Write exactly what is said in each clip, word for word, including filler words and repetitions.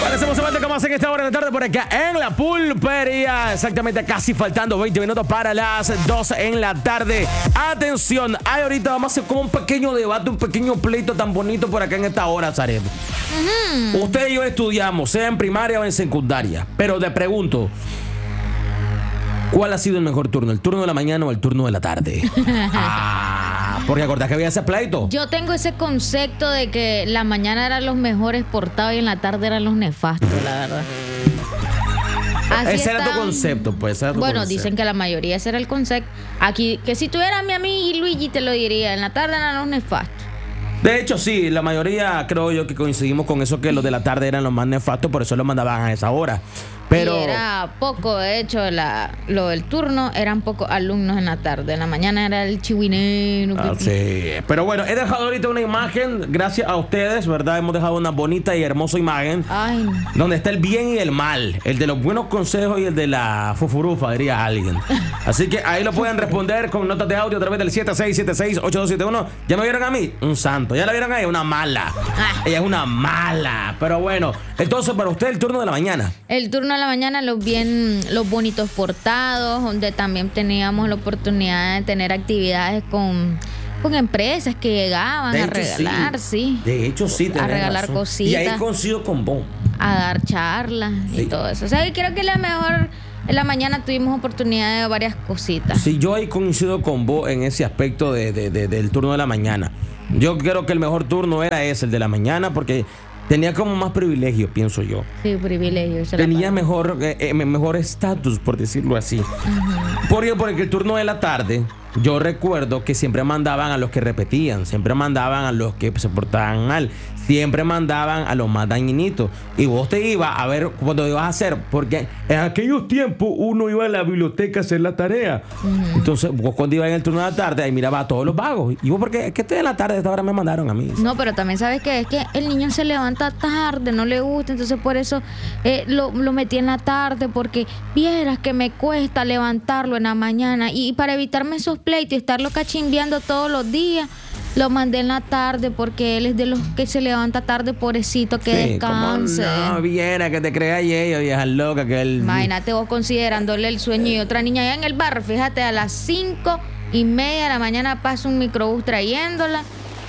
Hacemos un como hacen esta hora de la tarde por acá en la pulpería. Exactamente casi faltando veinte minutos para las dos en la tarde. Atención, ay, ahorita vamos a hacer como un pequeño debate, un pequeño pleito tan bonito por acá en esta hora, Zaret. Uh-huh. Usted y yo estudiamos, sea en primaria o en secundaria. Pero te pregunto, ¿cuál ha sido el mejor turno? ¿El turno de la mañana o el turno de la tarde? Ah, porque acordás que había ese pleito. Yo tengo ese concepto de que la mañana eran los mejores portados y en la tarde eran los nefastos, la verdad. Así ese están. era tu concepto, pues. Era tu bueno, concepto. Dicen que la mayoría ese era el concepto. Aquí, que si tuviera a mi amigo Luigi te lo diría, en la tarde eran los nefastos. De hecho, sí, la mayoría creo yo que coincidimos con eso, que los de la tarde eran los más nefastos, por eso los mandaban a esa hora. Pero y era poco, de hecho, la, lo del turno eran pocos alumnos en la tarde. En la mañana era el chihuinero. Ah, sí. Pero bueno, he dejado ahorita una imagen, gracias a ustedes, ¿verdad? Hemos dejado una bonita y hermosa imagen. Ay. Donde está el bien y el mal, el de los buenos consejos y el de la fufurufa, diría alguien. Así que ahí lo pueden responder con notas de audio a través del siete seis siete seis ocho dos siete uno. ¿Ya me vieron a mí? Un santo. ¿Ya la vieron a ella? Una mala. Ah. Ella es una mala. Pero bueno, entonces para usted el turno de la mañana. El turno a la mañana, los bien, los bonitos portados, donde también teníamos la oportunidad de tener actividades con, con empresas que llegaban de a hecho, regalar, sí. sí. De hecho, sí. A regalar razón. cositas. Y ahí coincido con vos. A dar charlas sí. y todo eso. O sea, creo que la mejor, en la mañana tuvimos oportunidad de varias cositas. Sí, yo ahí coincido con vos en ese aspecto de, de, de, del turno de la mañana. Yo creo que el mejor turno era ese, el de la mañana, porque tenía como más privilegio, pienso yo. Sí, privilegio. Tenía mejor eh, mejor estatus, por decirlo así. Uh-huh. Porque, porque el turno de la tarde, yo recuerdo que siempre mandaban a los que repetían, siempre mandaban a los que se portaban mal, siempre mandaban a los más dañinitos. Y vos te ibas a ver cuando ibas a hacer, porque en aquellos tiempos uno iba a la biblioteca a hacer la tarea. Uh-huh. Entonces, vos cuando ibas en el turno de la tarde, ahí miraba a todos los vagos. Y vos, porque es que estoy en la tarde, esta hora me mandaron a mí. No, pero también sabes que es que el niño se levanta tarde, no le gusta, entonces por eso eh, lo, lo metí en la tarde, porque vieras que me cuesta levantarlo en la mañana. Y, y para evitarme esos pleitos y estarlo cachimbeando todos los días, lo mandé en la tarde, porque él es de los que se levanta tarde, pobrecito, que sí, descanse. No, viera que te crea y ella, vieja loca, que él... Imagínate vos considerándole el sueño. Y otra niña allá en el barrio, fíjate, a las cinco y media de la mañana pasa un microbús trayéndola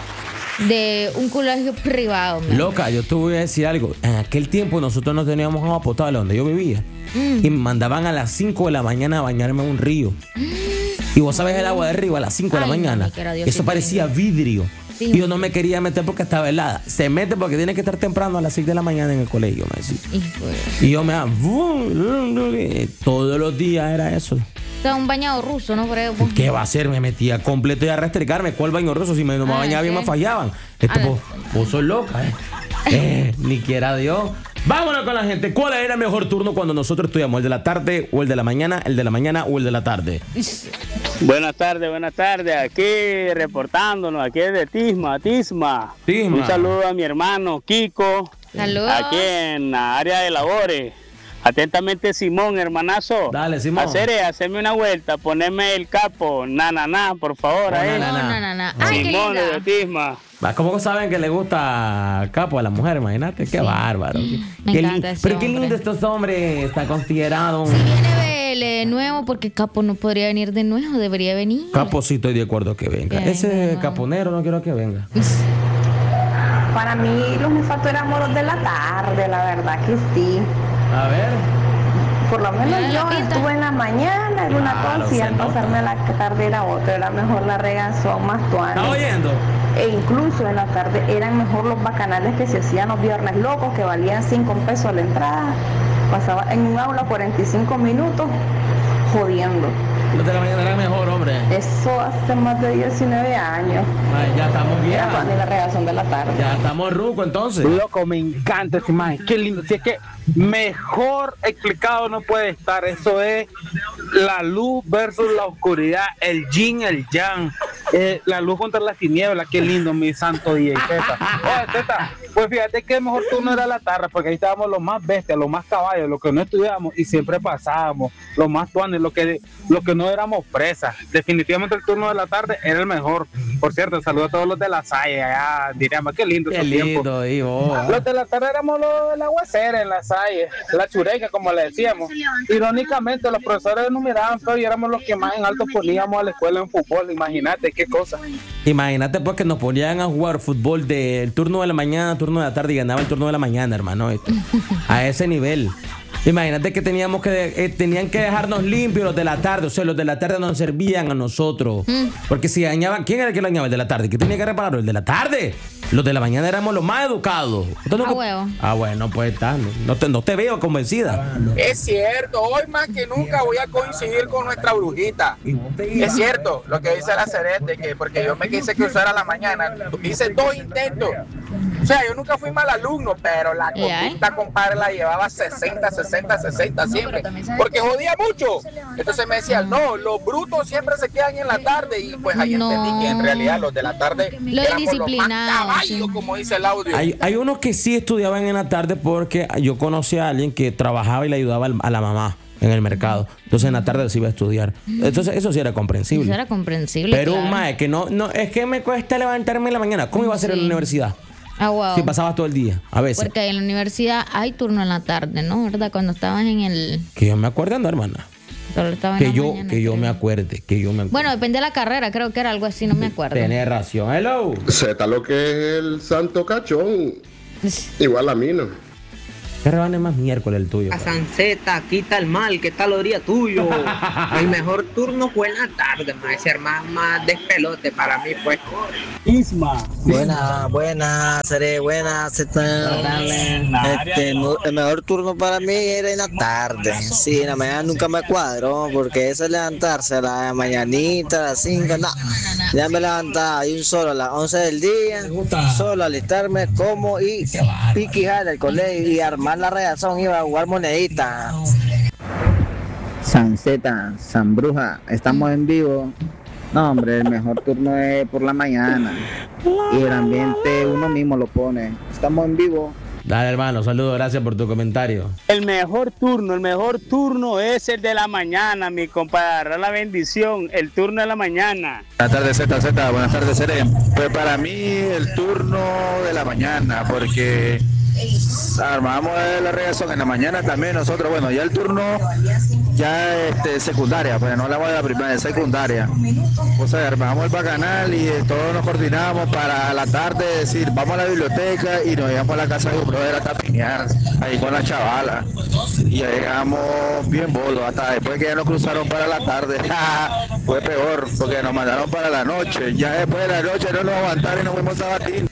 de un colegio privado. Man. Loca, yo te voy a decir algo. En aquel tiempo nosotros no teníamos agua potable donde yo vivía. Mm. Y me mandaban a las cinco de la mañana a bañarme en un río. Mm. Y vos sabés el agua de río a las cinco de la mañana. Dios, eso parecía vidrio. Sí. Y yo no me quería meter porque estaba helada. Se mete porque tiene que estar temprano a las seis de la mañana en el colegio, me decía. Y yo me daba... Todos los días era eso. O sea, un bañado ruso, ¿no? Por ¿Qué va a hacer? Me metía completo y a restregarme. ¿Cuál baño ruso? Si me, no me ah, bañaba bien me fallaban. Esto, vos, vos sos loca, ¿eh? eh ni quiera Dios. Vámonos con la gente. ¿Cuál era el mejor turno cuando nosotros estudiamos? ¿El de la tarde o el de la mañana? ¿El de la mañana o el de la tarde? Buenas tardes, buenas tardes. Aquí reportándonos, aquí es de Tisma, Tisma. Tisma. Un saludo a mi hermano Kiko. Saludos. Aquí en la área de labores. Atentamente, Simón, hermanazo. Dale, Simón. Hacer, hacerme una vuelta, ponerme el capo, na, na, na, por favor. Oh, ahí. Na, na, na, na, na. Ay, Simón de Tisma. ¿Cómo saben que le gusta capo a la mujer? Imagínate, qué sí. bárbaro. Me qué encanta li- Pero hombre. qué lindo estos hombres, está considerado. Si viene de nuevo, porque Capo no podría venir de nuevo, debería venir. Capo sí estoy de acuerdo que venga. Bien, Ese no. caponero no quiero que venga. Para mí los nefastos éramos los de la tarde, la verdad que sí. A ver. Por lo menos Mira, yo estuve en la mañana, era una claro, cosa, y al pasarme a la tarde era otra, era mejor la regazón más tuana. ¿Está oyendo? E incluso en la tarde eran mejor los bacanales que se hacían los viernes locos, que valían cinco pesos la entrada. Pasaba en un aula cuarenta y cinco minutos jodiendo. Los de la mañana eran mejor, hombre. Eso hace más de diecinueve años. Ay, ya estamos bien. Era para la regazón de la tarde. Ya estamos ruco entonces. Loco, me encanta esa imagen. Qué lindo. Si es que mejor explicado no puede estar. Eso es la luz versus la oscuridad, el yin, el yang, eh, la luz contra las tinieblas. Qué lindo, mi santo D J Teta. Oye, Teta, Pues fíjate que el mejor turno era la tarde, porque ahí estábamos los más bestias, los más caballos, los que no estudiábamos y siempre pasábamos, los más tuanes, los que, los que no éramos presas. Definitivamente el turno de la tarde era el mejor. Por cierto, saludo a todos los de la Salle, allá diríamos, qué lindo Qué esos lindo, tiempos. hijo. Los de la tarde éramos los de la aguacera en la Salle, la chureca, como le decíamos. Irónicamente, los profesores nos miraban feo y éramos los que más en alto poníamos a la escuela en fútbol. Imagínate qué cosa. Imagínate pues que nos ponían a jugar fútbol del turno de la mañana, turno de la tarde y ganaba el turno de la mañana, hermano. A ese nivel. Imagínate que teníamos que eh, tenían que dejarnos limpios los de la tarde, o sea, los de la tarde nos servían a nosotros. Mm. Porque si dañaban, ¿quién era el que lo dañaba? El de la tarde, ¿qué tenía que repararlo? El de la tarde. Los de la mañana éramos los más educados. Ah, huevo. Ah, bueno, pues está. No te, no te veo convencida. Es cierto, hoy más que nunca voy a coincidir con nuestra brujita. Es cierto lo que dice la Cerete, que porque yo me quise que usara la mañana, hice dos intentos. O sea, yo nunca fui mal alumno, pero la conducta, compadre, la llevaba sesenta, sesenta, sesenta siempre, porque jodía mucho. Entonces me decían, no, los brutos siempre se quedan en la tarde, y pues ahí no. entendí que en realidad los de la tarde lo éramos los más caballos, sí. como dice el audio. Hay, hay unos que sí estudiaban en la tarde porque yo conocí a alguien que trabajaba y le ayudaba a la mamá en el mercado. Entonces en la tarde se iba a estudiar. Entonces eso sí era comprensible. Eso era comprensible. Pero claro. un mae que no, no, es que me cuesta levantarme en la mañana. ¿Cómo iba a ser sí. en la universidad? Ah, wow. Si pasabas todo el día, a veces. Porque en la universidad hay turno en la tarde, ¿no? ¿Verdad? Cuando estabas en el... Que yo me acuerdo, no, hermana. Solo estaba en que la yo, mañana, que yo creo. me acuerde, que yo me acuerde. Bueno, depende de la carrera, creo que era algo así, no me acuerdo. Tenés razón. Hello. Z lo que es el santo cachón. Igual a mí, ¿no? ¿Qué rebane más miércoles el tuyo? A Sanceta, quita el mal, que tal lo diría tuyo. El mejor turno fue en la tarde, más ser más, más despelote para mí, pues. Isma. Buena, buena, seré buena, Zeta. Este, el mejor turno para mí era en la tarde. Sí, en la mañana nunca me cuadró, porque eso es levantarse a la mañanita, a las cinco, no. Ya me levantaba y un solo a las once del día, solo alistarme, como y piquijar al colegio y armar la reacción, iba a jugar monedita. San Zeta, San Bruja, estamos en vivo. No, hombre, el mejor turno es por la mañana. Y el ambiente uno mismo lo pone. Estamos en vivo. Dale, hermano, saludos, gracias por tu comentario. El mejor turno, el mejor turno es el de la mañana, mi compadre. La bendición, el turno de la mañana. Buenas tardes, Z, Z, buenas tardes, Sere. Pues para mí el turno de la mañana, porque armamos la reacción en la mañana también nosotros. Bueno, ya el turno ya este, secundaria, pues no hablamos de la primaria, de secundaria. O sea, armamos el bacanal y eh, todos nos coordinamos para la tarde decir, vamos a la biblioteca y nos íbamos a la casa de un brother a tapinear, ahí con la chavala. Y ahí llegamos bien bolos, hasta después que ya nos cruzaron para la tarde. Fue peor, porque nos mandaron para la noche. Ya después de la noche no nos aguantaron y nos fuimos a batir.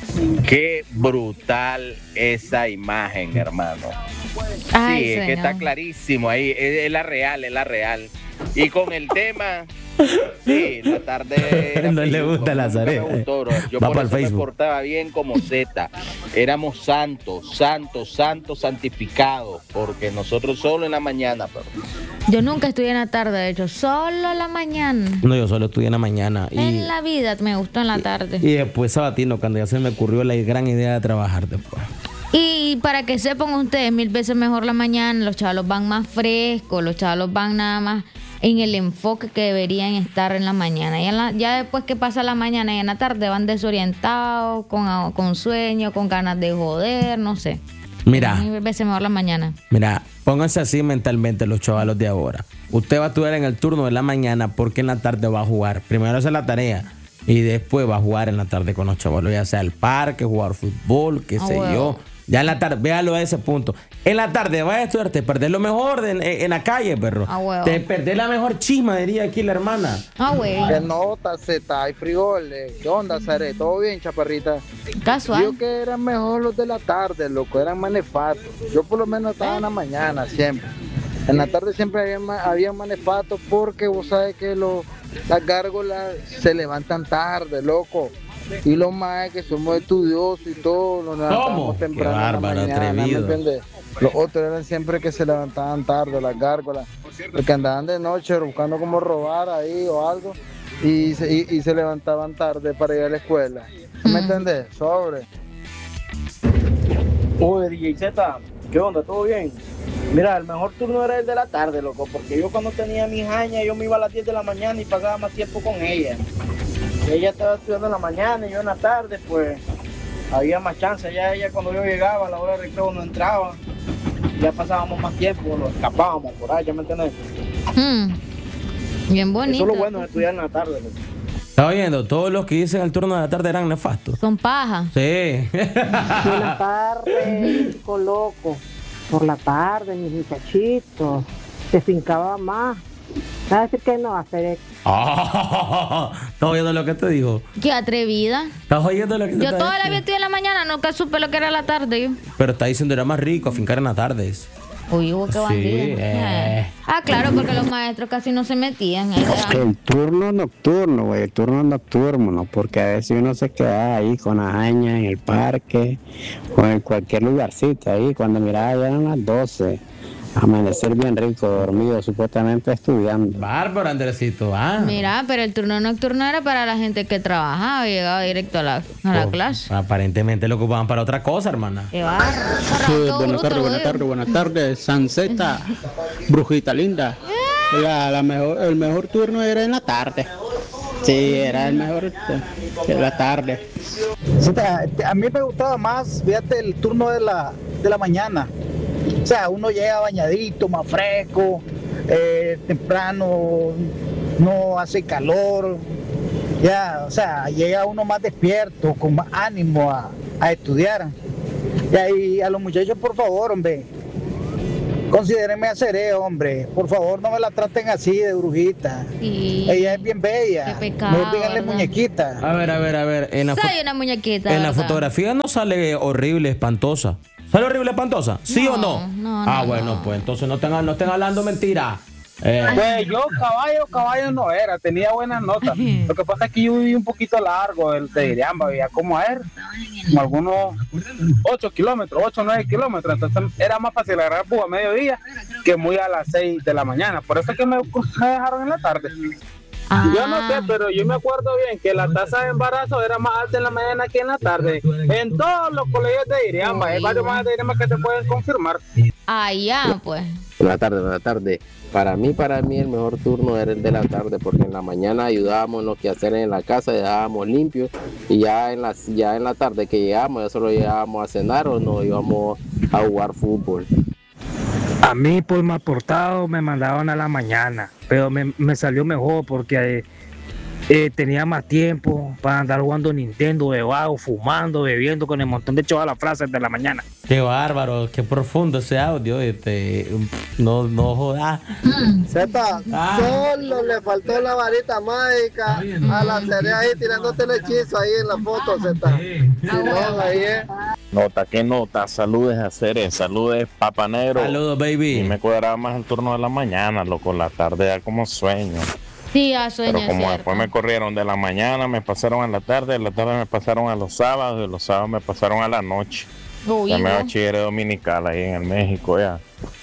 Qué brutal esa imagen, hermano. Ay, sí, es señor. que está clarísimo ahí, es, es la real, es la real. Y con el tema, sí, la tarde... No le gusta la Zaret. Yo Va por para el eso me Facebook. portaba bien como Z. Éramos santos, santos, santos, santificados, porque nosotros solo en la mañana, pero... Yo nunca estudié en la tarde, de hecho, solo en la mañana. No, yo solo estudié en la mañana. Y, En la vida me gustó en la tarde. y después sabatino, cuando ya se me ocurrió la gran idea de trabajar después. Y para que sepan ustedes, mil veces mejor la mañana, los chavalos van más frescos, los chavalos van nada más en el enfoque que deberían estar en la mañana. Ya, en la- ya después que pasa la mañana y en la tarde van desorientados, con, con sueño, con ganas de joder, no sé. Mira, Mil veces mejor la mañana. mira, pónganse así mentalmente los chavalos de ahora. Usted va a estudiar en el turno de la mañana porque en la tarde va a jugar. Primero hace la tarea y después va a jugar en la tarde con los chavalos, ya sea al parque, jugar fútbol, qué Ah, sé huevo. yo. Ya en la tarde, véalo a ese punto. En la tarde vas a estudiar, te perdés lo mejor de- en, en la calle, perro. Ah, huevo. Te perdés la mejor chisma, diría aquí la hermana. Ah, güey. ¿Qué nota, Z? Hay frijoles. ¿Qué onda, Sare? ¿Todo bien, chaparrita? Casual. Yo que eran mejor los de la tarde, loco, eran más nefatos. Yo por lo menos estaba en la mañana siempre. En la tarde siempre había, ma- había más nefatos porque vos sabes que los, las gárgolas se levantan tarde, loco. Y los más que somos estudiosos y todo, nos levantamos Qué temprano en la bárbaro, mañana, ¿me atrevido. entiendes? Los otros eran siempre que se levantaban tarde, las gárgolas, porque andaban de noche buscando cómo robar ahí o algo y se, y, y se levantaban tarde para ir a la escuela. ¿Me Mm. entiendes? Sobre. Oye, D J Z, ¿qué onda? ¿Todo bien? Mira, el mejor turno era el de la tarde, loco, porque yo cuando tenía mis años, yo me iba a las diez de la mañana y pasaba más tiempo con ella. Y ella estaba estudiando en la mañana y yo en la tarde, pues había más chance. Ya ella cuando yo llegaba, a la hora de recreo no entraba, ya pasábamos más tiempo, nos escapábamos por ahí, ¿ya me entiendes? Hmm. Bien bonito. Eso es lo bueno de estudiar en la tarde, loco. Está oyendo, todos los que dicen el turno de la tarde eran nefastos. Son paja. Sí. Buenas tardes, chico loco. Por la tarde, mis muchachitos. Se fincaba más. ¿Sabes qué no hacer esto? Oh, ¿estás oyendo lo que te digo? Qué atrevida. ¿Estás oyendo lo que te Yo está toda la diciendo? vida estudié en la mañana, nunca supe lo que era la tarde. Yo. Pero está diciendo era más rico afincar en las tardes. Uy, hubo que Sí, bandido. eh. Ah, claro, porque los maestros casi no se metían. Ahí dejaban- El turno nocturno, güey, el turno nocturno, porque a veces uno se queda ahí con las añas en el parque o en cualquier lugarcito ahí, cuando miraba ya eran las doce, amanecer bien rico, dormido, supuestamente estudiando. Bárbaro, Andresito, ah. Mira, pero el turno nocturno era para la gente que trabajaba y llegaba directo a la, a la Oh, clase. Aparentemente lo ocupaban para otra cosa, hermana. Qué bárbaro. Sí, Todo buenas bruto, tardes, buenas güey. tardes, buenas tardes. Sanceta, brujita linda. La, la mejor, el mejor turno era en la tarde. Sí, era el mejor en la tarde. Zeta, a mí me gustaba más, fíjate, el turno de la, de la mañana. O sea, uno llega bañadito, más fresco, eh, temprano, no hace calor. Ya, o sea, llega uno más despierto, con más ánimo a, a estudiar. Y ahí a los muchachos, por favor, hombre, considérenme a Seré, hombre. Por favor, no me la traten así de brujita. Sí. Ella es bien bella. Qué pecado, No díganle ¿verdad? muñequita. A ver, a ver, a ver. En la, fo- Soy una muñequita. en la ¿verdad? fotografía no sale horrible, espantosa. ¿Sale horrible, espantosa? ¿Sí No, o no? no, ah, no, bueno, no. pues entonces no estén, no estén hablando mentira. Eh, Pues yo caballo, caballo no era, tenía buenas notas. Lo que pasa es que yo viví un poquito largo del de Iriamba, vivía como a ver, como algunos ocho kilómetros, ocho o nueve kilómetros. Entonces era más fácil agarrar bus a mediodía que muy a las seis de la mañana. Por eso es que me, me dejaron en la tarde. Yo no sé, pero yo me acuerdo bien que la tasa de embarazo era más alta en la mañana que en la tarde. En todos los colegios de Iriamba, hay varios más de Iriamba que te pueden confirmar. Ah, ya, pues. Buenas tardes, buenas tardes. Para mí, para mí el mejor turno era el de la tarde, porque en la mañana ayudábamos en los quehaceres en la casa, dejábamos limpios, y ya en la, ya en la tarde que llegábamos, ya solo llegábamos a cenar o nos íbamos a jugar fútbol. A mí por mal portado me mandaban a la mañana, pero me, me salió mejor porque eh, eh, tenía más tiempo para andar jugando Nintendo, de vago, fumando, bebiendo con el montón de chavalas frases de la mañana. qué bárbaro, qué profundo ese audio. Este, no, no jodas. Zeta, Ah. solo le faltó la varita mágica a la Cerea ahí tirándote el hechizo ahí en la foto, Zeta. Si no, ahí es. Nota, ¿qué nota? Saludes a Ceres, saludes Papa Negro. Saludos, baby. Y me cuadraba más el turno de la mañana, loco, la tarde ya como sueño. Sí, a sueño, Pero como cierto. después me corrieron de la mañana, me pasaron a la tarde, de la tarde me pasaron a los sábados, de los sábados me pasaron a la noche. Uy, Ya me vos. bachiller dominical ahí en el México ya.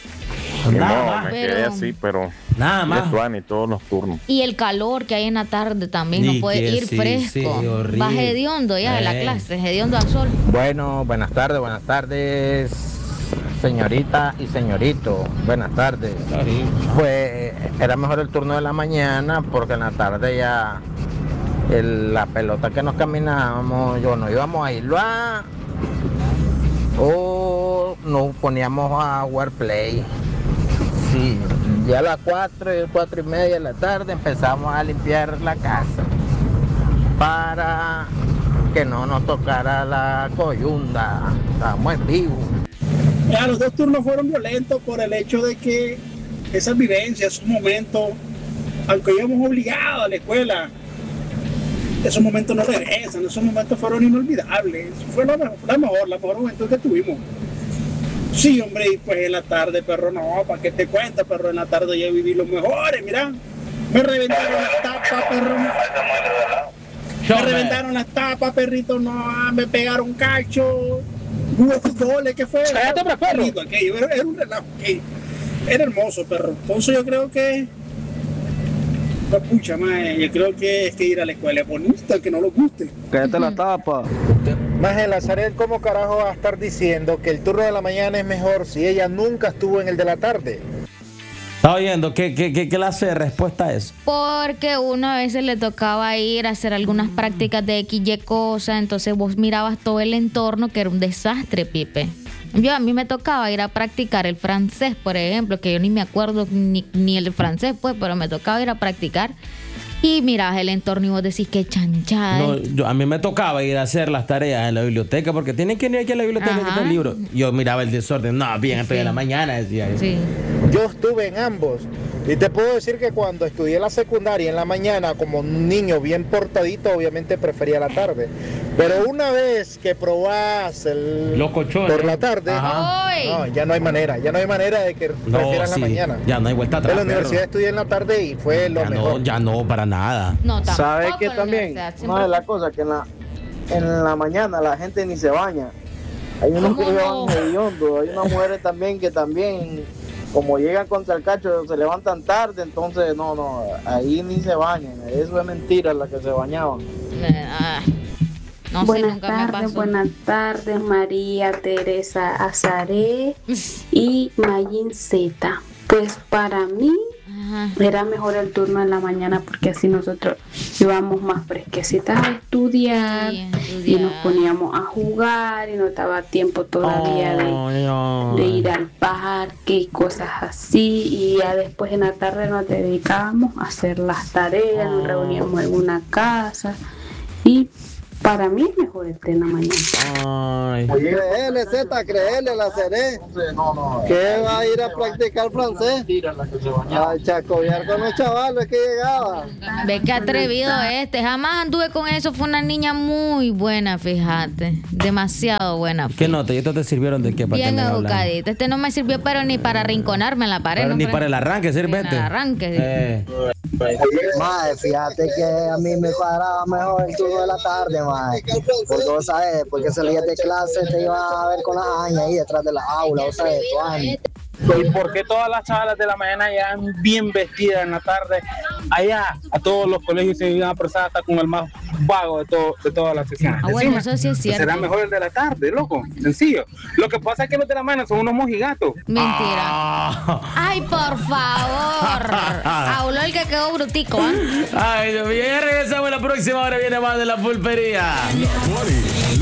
Y Nada no, más. me Pero- quedé así, pero Nada más. de todos los turnos. Y el calor que hay en la tarde también, Y no puede que ir sí, fresco. sí, horrible. Va hediondo ya de la Eh. clase, hediondo al sol. Bueno, buenas tardes, buenas tardes, señorita y señorito. Buenas tardes. Pues era mejor el turno de la mañana porque en la tarde ya el- la pelota que nos caminábamos, yo no íbamos a irlo a o nos poníamos a jugar play. Sí, ya a las cuatro, cuatro y media de la tarde empezamos a limpiar la casa para que no nos tocara la coyunda. Estamos en vivo. Ya, los dos turnos fueron violentos por el hecho de que esas vivencias, esos momentos, aunque íbamos obligados a la escuela, esos momentos no regresan, esos momentos fueron inolvidables. Fue la mejor, la mejor, la mejor momento que tuvimos. Sí, hombre, y pues en la tarde, perro, no, ¿para qué te cuentas, perro? En la tarde ya viví los mejores, mira. Me reventaron las tapas, perro. Me reventaron las tapas, perrito, no, me pegaron cacho. Hubo fútbol, ¿qué fue? Cállate, perro. Aquello, era, era un relajo, aquello. Era hermoso, perro. Entonces yo creo que... Pues, pucha, mae, yo creo que es que ir a la escuela es bonito, al que no lo guste. Cállate la tapa. Más el Azaret, ¿cómo carajo va a estar diciendo que el turno de la mañana es mejor si ella nunca estuvo en el de la tarde? Está oyendo, ¿qué, qué, qué clase de respuesta es? Porque uno a veces le tocaba ir a hacer algunas prácticas de X y cosa, entonces vos mirabas todo el entorno que era un desastre, Pipe. Yo a mí me tocaba ir a practicar el francés, por ejemplo, que yo ni me acuerdo ni, ni el francés, pues, pero me tocaba ir a practicar. Y mirabas el entorno y vos decís que chanchada. No, yo, a mí me tocaba ir a hacer las tareas en la biblioteca porque tienen que ir aquí a la biblioteca a el libro. Yo miraba el desorden. No, bien, estoy Sí. en la mañana, decía yo. Sí. Yo estuve en ambos y te puedo decir que cuando estudié la secundaria en la mañana como un niño bien portadito, obviamente prefería la tarde. Pero una vez que probás el Los cochones. por la tarde, Ajá. no, ya no hay manera, ya no hay manera de que No, prefieras sí, la mañana. ya no hay vuelta atrás. En la perro. universidad estudié en la tarde y fue lo Ya mejor. no, ya no, para nada. No, tampoco. ¿Sabes qué en la también? universidad, Una siempre- de las cosas que en la, en la mañana la gente ni se baña. Hay unos que ¿Cómo llevan no? hediondo, hay unas mujeres también que también, como llegan contra el cacho, se levantan tarde, entonces no, no, ahí ni se bañan. Eso es mentira, las que se bañaban. Eh, ah, no sé, Buenas nunca me tardes, pasó. buenas tardes, María Teresa Azaré y Mayin Z. Pues para mí Ajá. era mejor el turno en la mañana porque así nosotros íbamos más fresquecitas a estudiar Sí, y estudiar. nos poníamos a jugar y no daba tiempo todavía de, Ay, ay. de ir al parque y cosas así, y ya después en la tarde nos dedicábamos a hacer las tareas, nos reuníamos en una casa y para mí es mejor el en la mañana. Ay. Créele, Z, créele, la seré. No, no. ¿Qué va a ir a practicar francés? Mentira, las que se bañaban. A chacobiar con los chavalos que llegaba. Ve qué atrevido este. Jamás anduve con eso. Fue una niña muy buena, fíjate. Demasiado buena. ¿Qué nota? ¿Y estos te sirvieron de qué? Para Bien que me hablan? educadita. Este no me sirvió, pero ni para rinconarme en la pared. Pero no ni pre- para el arranque, Ni sirvete. para el arranque. sí. Eh, Mae, fíjate que a mí me cuadraba mejor el turno de la tarde, mae. Porque vos sabes, porque salías de clase, te ibas a ver con la aña ahí detrás de la aula, vos sabes, tu año. ¿Y por qué todas las chavalas de la mañana llegan bien vestidas en la tarde? Allá a todos los colegios se iban a presar hasta con el más vago de, todo, de todas las sesiones. Ah, bueno, Decime, eso sí es cierto. Será mejor el de la tarde, loco. Sencillo. Lo que pasa es que los de la mañana son unos mojigatos. Mentira. Ah. Ay, por favor. Habló el que quedó brutico, ¿ah? Ay, Dios mío. Ya regresamos la próxima hora. Viene más de la pulpería.